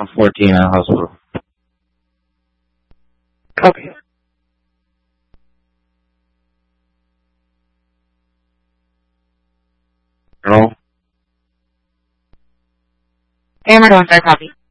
14 at hospital. Copy. Hello? Hammer, don't start copy.